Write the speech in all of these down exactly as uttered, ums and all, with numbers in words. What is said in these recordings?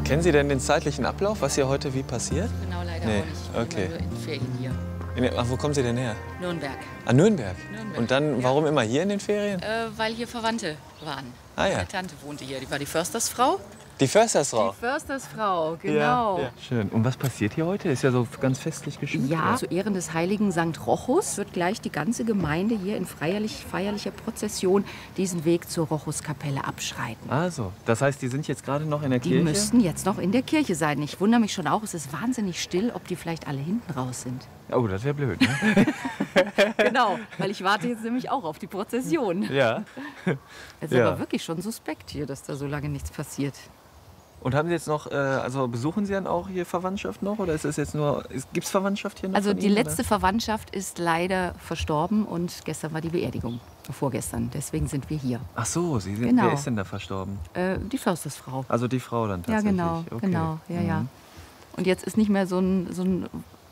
Kennen Sie denn den zeitlichen Ablauf, was hier heute wie passiert? Genau, leider Nee, auch nicht. Ich bin okay. immer nur in Ferien hier. In, ach, wo kommen Sie denn her? Nürnberg. Ah, Nürnberg. Nürnberg, Und dann, ja. warum immer hier in den Ferien? Äh, weil hier Verwandte waren. Ah ja. Meine Tante wohnte hier. Die war die Förstersfrau. Die Förstersfrau. Die Förstersfrau, genau. Ja, ja. Schön. Und was passiert hier heute? Ist ja so ganz festlich geschmückt. Ja, zu Ehren des heiligen Sankt Rochus wird gleich die ganze Gemeinde hier in feierlich, feierlicher Prozession diesen Weg zur Rochuskapelle abschreiten. Also, das heißt, die sind jetzt gerade noch in der Die Kirche? müssten jetzt noch in der Kirche sein. Ich wundere mich schon auch, es ist wahnsinnig still, ob die vielleicht alle hinten raus sind. Oh, das wäre blöd, ne? Genau, weil ich warte jetzt nämlich auch auf die Prozession. Ja. Es ist Ja. aber wirklich schon suspekt hier, dass da so lange nichts passiert. Und haben Sie jetzt noch, äh, also besuchen Sie dann auch hier Verwandtschaft noch? Oder ist es jetzt nur, gibt es Verwandtschaft hier noch? Also von die Ihnen, letzte oder? Verwandtschaft ist leider verstorben und gestern war die Beerdigung. Vorgestern, deswegen sind wir hier. Ach so, Sie sind, Genau. wer ist denn da verstorben? Äh, die Förstersfrau. Also die Frau dann Ja, tatsächlich? genau, Okay. genau, ja, ja. Mhm. Und jetzt ist nicht mehr so ein, so ein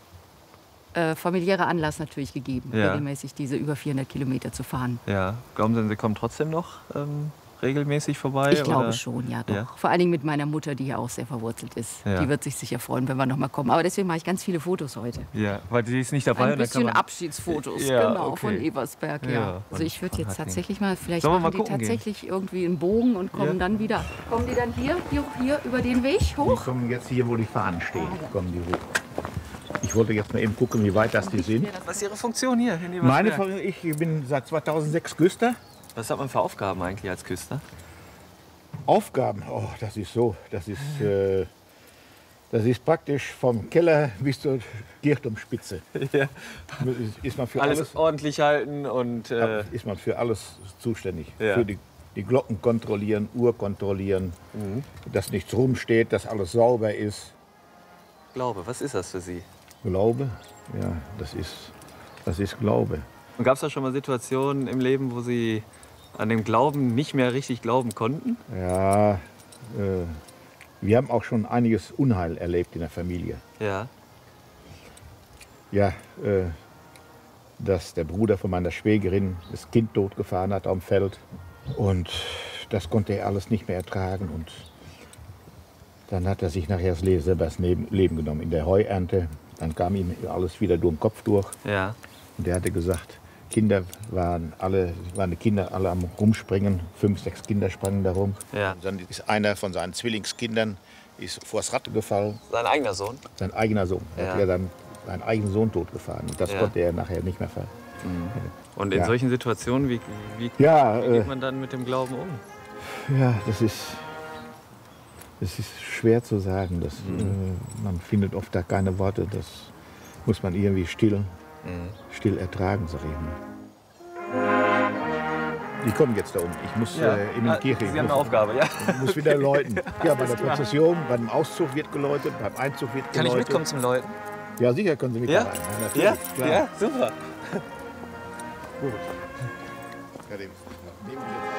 äh, familiärer Anlass natürlich gegeben, Ja. regelmäßig diese über vierhundert Kilometer zu fahren. Ja, glauben Sie, Sie kommen trotzdem noch ähm, regelmäßig vorbei? Ich glaube oder? schon, ja doch. Ja. Vor allen Dingen mit meiner Mutter, die hier auch sehr verwurzelt ist. Ja. Die wird sich sicher freuen, wenn wir noch mal kommen. Aber deswegen mache ich ganz viele Fotos heute. Ja, weil sie ist nicht dabei. Ein und dann bisschen kann man... Abschiedsfotos, Ja, genau, okay. von Ebersberg, ja. Ja, also ich würde von jetzt Hattingen. tatsächlich mal, vielleicht Sollen wir machen mal die gucken gehen? tatsächlich irgendwie einen Bogen und kommen Ja. dann wieder. Kommen die dann hier, hier, hier über den Weg Die hoch? kommen jetzt hier, wo die Fahnen stehen, kommen die hoch. Ich wollte jetzt mal eben gucken, wie weit das die sind. Was ist Ihre Funktion hier in Ebersberg? Meine Familie, ich bin seit zweitausendsechs Küster. Was hat man für Aufgaben eigentlich als Küster? Aufgaben, oh, das ist so, das ist, äh, das ist praktisch vom Keller bis zur Kirchturmspitze. Ja. Ist, ist man für Alles, alles, ordentlich halten und... Äh, ist man für alles zuständig. Ja. Für die, die Glocken kontrollieren, Uhr kontrollieren, Mhm. dass nichts rumsteht, dass alles sauber ist. Glaube, was ist das für Sie? Glaube, ja, das ist, das ist Glaube. Und gab es da schon mal Situationen im Leben, wo Sie an dem Glauben nicht mehr richtig glauben konnten? Ja, äh, wir haben auch schon einiges Unheil erlebt in der Familie. Ja. Ja, äh, dass der Bruder von meiner Schwägerin das Kind totgefahren hat am Feld. Und das konnte er alles nicht mehr ertragen. Und dann hat er sich nachher das Le- selber das Leben Leben genommen. In der Heuernte, dann kam ihm alles wieder durch den Kopf durch. Ja. Und er hatte gesagt, Kinder waren alle, waren die Kinder alle am Rumspringen. Fünf, sechs Kinder sprangen da rum. Ja. Und dann ist einer von seinen Zwillingskindern ist vors Rad gefallen. Sein eigener Sohn? Sein eigener Sohn. Er Ja. hat ja dann seinen eigenen Sohn totgefahren. Und das Ja. konnte er nachher nicht mehr fahren. Und in Ja. solchen Situationen, wie, wie, Ja, wie äh, geht man dann mit dem Glauben um? ja, das ist, das ist schwer zu sagen. Das, Mhm. äh, man findet oft da keine Worte. Das muss man irgendwie still, Mhm. still ertragen, sag ich mal. Die kommen jetzt da um. Ich muss Ja. äh, in die Ah, Kirche. Sie Ich haben eine muss, Aufgabe, ja? ich muss wieder läuten. Ja, bei der Prozession, beim Auszug wird geläutet, beim Einzug wird geläutet. Kann ich mitkommen zum Läuten? Ja, sicher können Sie mit Ja? dabei. Ja, natürlich, Ja? klar. Ja, super. Gut. Ja, dem- nehmen wir jetzt